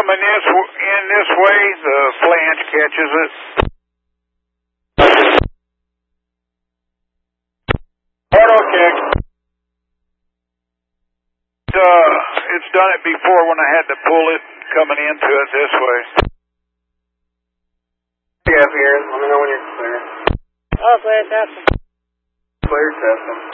coming in this way, the flange catches it. Auto check. It's done it before when I had to pull it coming into it this way. Yeah, here. Let me know when you're clear. Oh, clear testing. Clear testing.